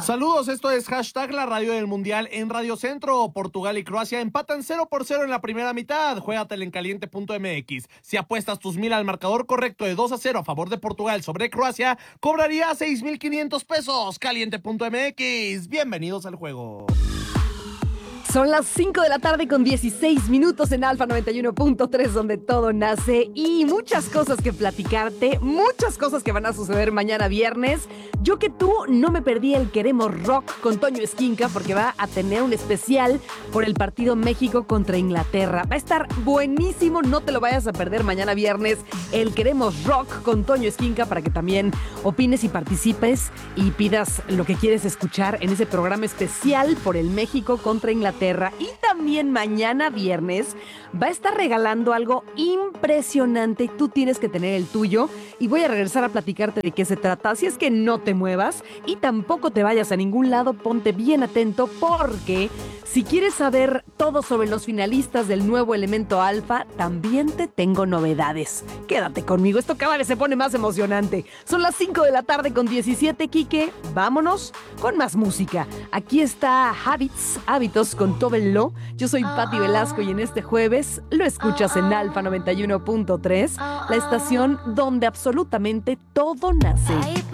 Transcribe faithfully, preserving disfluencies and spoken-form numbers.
Saludos, esto es hashtag la radio del Mundial en Radio Centro. Portugal y Croacia empatan cero por cero en la primera mitad. Juégatela en caliente punto m x. Si apuestas tus mil al marcador correcto de dos a cero a favor de Portugal sobre Croacia, cobrarías seis mil quinientos pesos. caliente punto m x. Bienvenidos al juego. Son las cinco de la tarde con dieciséis minutos en Alfa noventa y uno punto tres, donde todo nace, y muchas cosas que platicarte, muchas cosas que van a suceder mañana viernes. Yo que tú no me perdí el Queremos Rock con Toño Esquinca, porque va a tener un especial por el partido México contra Inglaterra. Va a estar buenísimo, no te lo vayas a perder mañana viernes, el Queremos Rock con Toño Esquinca, para que también opines y participes y pidas lo que quieres escuchar en ese programa especial por el México contra Inglaterra. Y también mañana viernes va a estar regalando algo impresionante. Tú tienes que tener el tuyo y voy a regresar a platicarte de qué se trata. Así es que no te muevas y tampoco te vayas a ningún lado. Ponte bien atento, porque si quieres saber todo sobre los finalistas del nuevo Elemento Alfa, también te tengo novedades. Quédate conmigo, esto cada vez se pone más emocionante. Son las cinco de la tarde con diecisiete, Quique. Vámonos con más música. Aquí está Habits, Hábitos con Tobelo. Yo soy Patti Velasco y en este jueves lo escuchas en Alfa noventa y uno punto tres, la estación donde absolutamente todo nace.